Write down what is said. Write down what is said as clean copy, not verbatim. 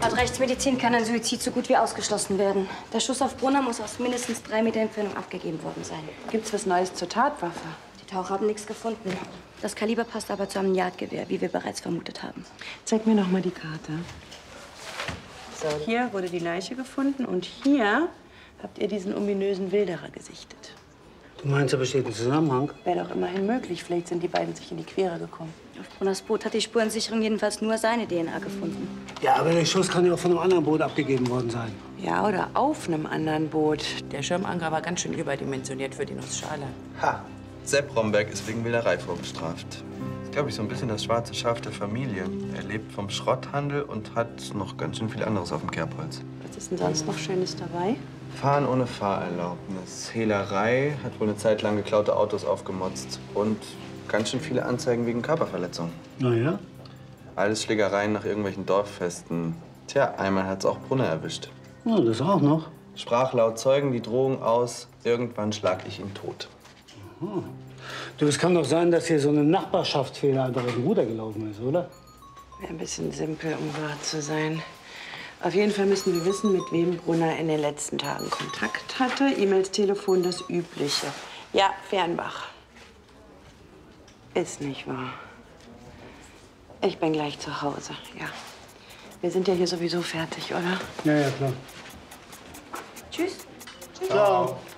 Laut Rechtsmedizin kann ein Suizid so gut wie ausgeschlossen werden. Der Schuss auf Brunner muss aus mindestens 3 Meter Entfernung abgegeben worden sein. Gibt's was Neues zur Tatwaffe? Die Taucher haben nichts gefunden. Das Kaliber passt aber zu einem Jagdgewehr, wie wir bereits vermutet haben. Zeig mir noch mal die Karte. So, hier wurde die Leiche gefunden und hier habt ihr diesen ominösen Wilderer gesichtet. Du meinst, da besteht ein Zusammenhang? Wäre doch immerhin möglich. Vielleicht sind die beiden sich in die Quere gekommen. Auf Brunners Boot hat die Spurensicherung jedenfalls nur seine DNA gefunden. Ja, aber der Schuss kann ja auch von einem anderen Boot abgegeben worden sein. Ja, oder auf einem anderen Boot. Der Schirmanker war ganz schön überdimensioniert für die Nussschale. Ha! Sepp Romberg ist wegen Wilderei vorbestraft. Das ist, glaube ich, so ein bisschen das schwarze Schaf der Familie. Er lebt vom Schrotthandel und hat noch ganz schön viel anderes auf dem Kerbholz. Was ist denn sonst noch Schönes dabei? Fahren ohne Fahrerlaubnis, Hehlerei, hat wohl eine Zeit lang geklaute Autos aufgemotzt und ganz schön viele Anzeigen wegen Körperverletzung. Na ja? Alles Schlägereien nach irgendwelchen Dorffesten. Tja, einmal hat's auch Brunner erwischt. Ja, das auch noch. Sprach laut Zeugen die Drohung aus, irgendwann schlag ich ihn tot. Du, es kann doch sein, dass hier so eine Nachbarschaftsfehler einfach aus dem Ruder gelaufen ist, oder? Wäre ein bisschen simpel, um wahr zu sein. Auf jeden Fall müssen wir wissen, mit wem Brunner in den letzten Tagen Kontakt hatte. E-Mails, Telefon, das Übliche. Ja, Fernbach. Ist nicht wahr. Ich bin gleich zu Hause, ja. Wir sind ja hier sowieso fertig, oder? Ja, ja, klar. Tschüss. Ciao.